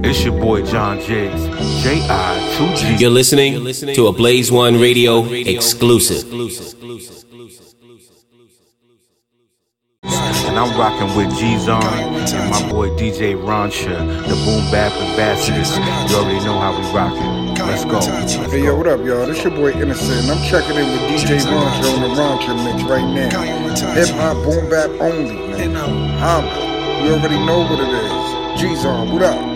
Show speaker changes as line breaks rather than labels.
It's your boy John Jiggs, J.I.2G.
You're listening to a Blaze One Radio exclusive.
And I'm rocking with G-Zone and my boy DJ Rancha, the Boom Bap Ambassadors. You already know how we rockin'. Let's go.
Hey, yo, what up, y'all? This your boy Innocent, and I'm checking in with DJ Rancha on the Rancha mix right now. Hip-hop, boom bap only, man. Holla. You already know what it is. G-Zone, what up?